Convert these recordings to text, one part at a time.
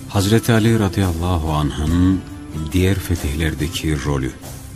Hazreti Ali radıyallahu anh'ın diğer fetihlerdeki rolü.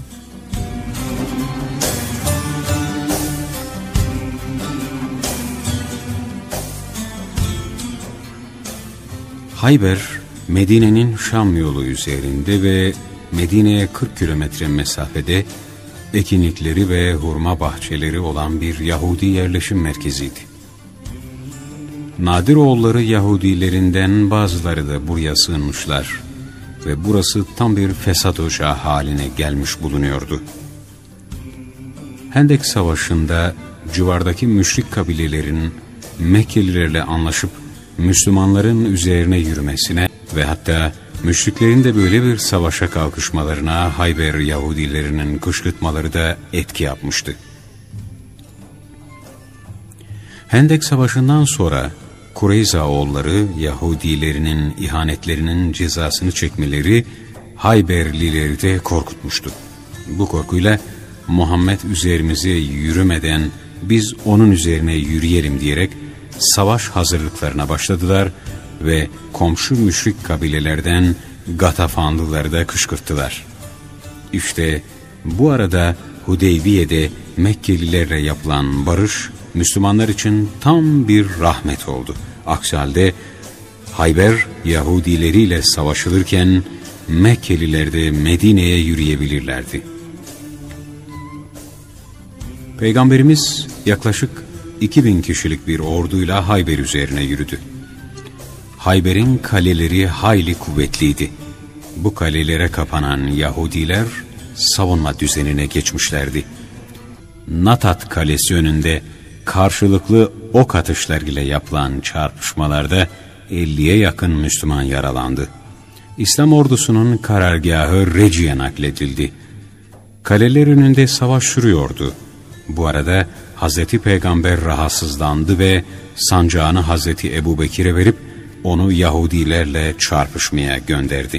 Hayber, Medine'nin Şam yolu üzerinde ve Medine'ye 40 kilometre mesafede ekinlikleri ve hurma bahçeleri olan bir Yahudi yerleşim merkeziydi. Nadiroğulları Yahudilerinden bazıları da buraya sığınmışlar ve burası tam bir fesat ocağı haline gelmiş bulunuyordu. Hendek Savaşı'nda civardaki müşrik kabilelerin Mekkelilerle anlaşıp Müslümanların üzerine yürümesine ve hatta müşriklerin de böyle bir savaşa kalkışmalarına Hayber Yahudilerinin kışkırtmaları da etki yapmıştı. Hendek Savaşı'ndan sonra Kureyza oğulları Yahudilerinin ihanetlerinin cezasını çekmeleri Hayberlileri de korkutmuştu. Bu korkuyla Muhammed üzerimize yürümeden biz onun üzerine yürüyelim diyerek savaş hazırlıklarına başladılar ve komşu müşrik kabilelerden Gatafanlıları da kışkırttılar. İşte bu arada Hudeybiye'de Mekkelilerle yapılan barış Müslümanlar için tam bir rahmet oldu. Aksi halde Hayber Yahudileriyle savaşılırken Mekkeliler de Medine'ye yürüyebilirlerdi. Peygamberimiz yaklaşık 2000 kişilik bir orduyla Hayber üzerine yürüdü. Hayber'in kaleleri hayli kuvvetliydi. Bu kalelere kapanan Yahudiler savunma düzenine geçmişlerdi. Natat Kalesi önünde karşılıklı ok atışlarıyla yapılan çarpışmalarda 50'ye yakın Müslüman yaralandı. İslam ordusunun karargahı Reci'ye nakledildi. Kaleler önünde savaş sürüyordu. Bu arada Hazreti Peygamber rahatsızlandı ve sancağını Hazreti Ebubekir'e verip onu Yahudilerle çarpışmaya gönderdi.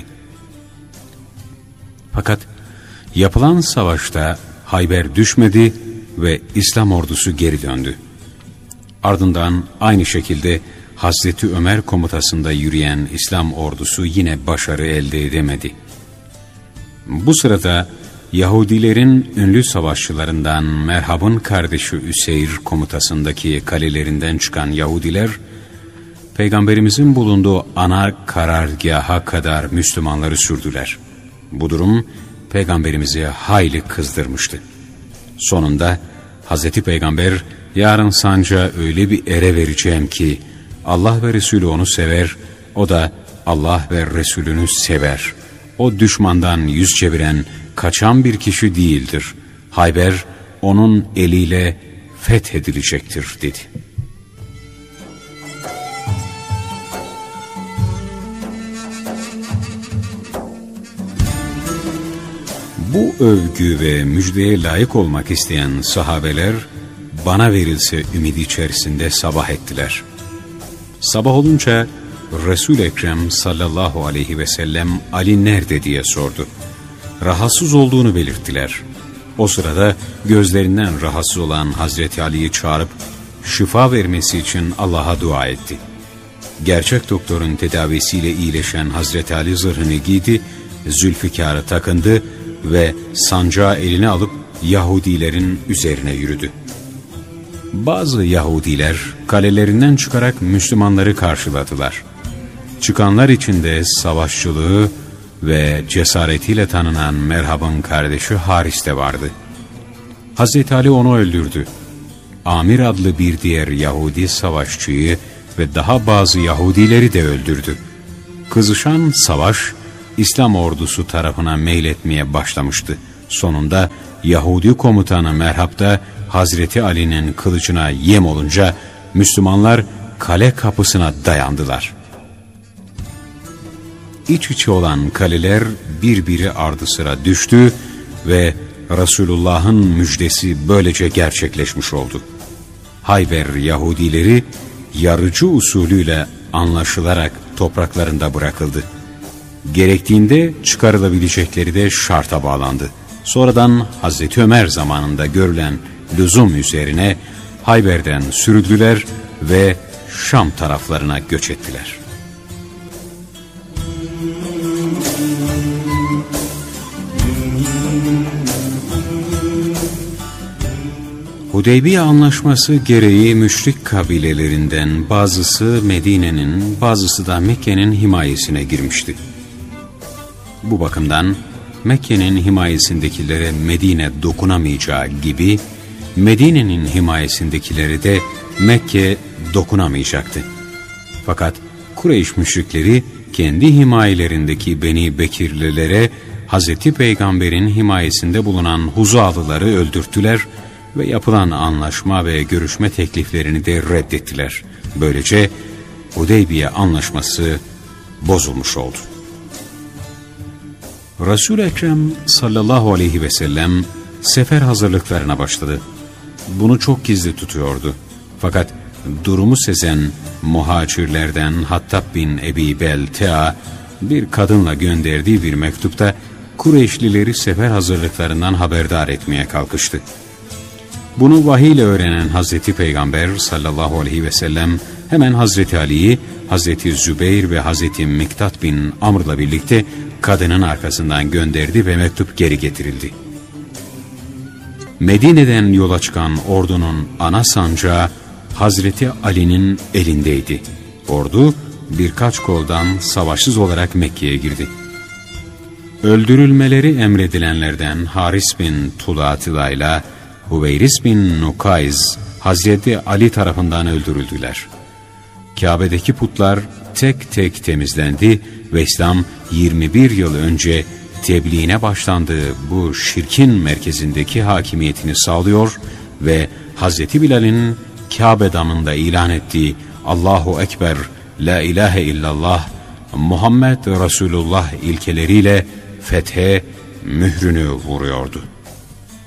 Fakat yapılan savaşta Hayber düşmedi ve İslam ordusu geri döndü. Ardından aynı şekilde Hazreti Ömer komutasında yürüyen İslam ordusu yine başarı elde edemedi. Bu sırada Yahudilerin ünlü savaşçılarından Merhab'ın kardeşi Üseyr komutasındaki kalelerinden çıkan Yahudiler, Peygamberimizin bulunduğu ana karargaha kadar Müslümanları sürdüler. Bu durum Peygamberimizi hayli kızdırmıştı. Sonunda Hazreti Peygamber, yarın sancağı öyle bir ere vereceğim ki Allah ve Resulü onu sever, o da Allah ve Resulünü sever. O düşmandan yüz çeviren, kaçan bir kişi değildir. Hayber onun eliyle fethedilecektir dedi. Bu övgü ve müjdeye layık olmak isteyen sahabeler bana verilse ümidi içerisinde sabah ettiler. Sabah olunca Resul-i Ekrem sallallahu aleyhi ve sellem Ali nerede diye sordu. Rahatsız olduğunu belirttiler. O sırada gözlerinden rahatsız olan Hazreti Ali'yi çağırıp şifa vermesi için Allah'a dua etti. Gerçek doktorun tedavisiyle iyileşen Hazreti Ali zırhını giydi, zülfikarı takındı ve sancağı eline alıp Yahudilerin üzerine yürüdü. Bazı Yahudiler kalelerinden çıkarak Müslümanları karşıladılar. Çıkanlar içinde savaşçılığı ve cesaretiyle tanınan Merhab'ın kardeşi Haris de vardı. Hazreti Ali onu öldürdü. Amir adlı bir diğer Yahudi savaşçıyı ve daha bazı Yahudileri de öldürdü. Kızışan savaş İslam ordusu tarafına meyletmeye başlamıştı. Sonunda Yahudi komutanı Merhab da Hazreti Ali'nin kılıcına yem olunca Müslümanlar kale kapısına dayandılar. İç içe olan kaleler birbiri ardı sıra düştü ve Resulullah'ın müjdesi böylece gerçekleşmiş oldu. Hayber Yahudileri yarıcı usulüyle anlaşılarak topraklarında bırakıldı. Gerektiğinde çıkarılabilecekleri de şarta bağlandı. Sonradan Hazreti Ömer zamanında görülen lüzum üzerine Hayber'den sürüldüler ve Şam taraflarına göç ettiler. Hudeybiye Anlaşması gereği müşrik kabilelerinden bazısı Medine'nin, bazısı da Mekke'nin himayesine girmişti. Bu bakımdan Mekke'nin himayesindekilere Medine dokunamayacağı gibi Medine'nin himayesindekilere de Mekke dokunamayacaktı. Fakat Kureyş müşrikleri kendi himayelerindeki Beni Bekirlilere Hz. Peygamber'in himayesinde bulunan Huzalıları öldürttüler ve yapılan anlaşma ve görüşme tekliflerini de reddettiler. Böylece Hudeybiye Anlaşması bozulmuş oldu. Resul-i Ekrem sallallahu aleyhi ve sellem sefer hazırlıklarına başladı. Bunu çok gizli tutuyordu. Fakat durumu sezen muhacirlerden Hattab bin Ebi Beltea bir kadınla gönderdiği bir mektupta Kureyşlileri sefer hazırlıklarından haberdar etmeye kalkıştı. Bunu vahiy ile öğrenen Hazreti Peygamber sallallahu aleyhi ve sellem hemen Hazreti Ali'yi, Hazreti Zübeyir ve Hazreti Miktat bin Amr'la birlikte kadının arkasından gönderdi ve mektup geri getirildi. Medine'den yola çıkan ordunun ana sancağı Hazreti Ali'nin elindeydi. Ordu birkaç koldan savaşsız olarak Mekke'ye girdi. Öldürülmeleri emredilenlerden Haris bin Tulatıla ile Hüveyris bin Nukayz Hazreti Ali tarafından öldürüldüler. Kabe'deki putlar tek tek temizlendi ve İslam 21 yıl önce tebliğine başlandığı bu şirkin merkezindeki hakimiyetini sağlıyor ve Hazreti Bilal'in Kabe damında ilan ettiği Allahu Ekber, La ilahe illallah, Muhammed Resulullah ilkeleriyle fethe mührünü vuruyordu.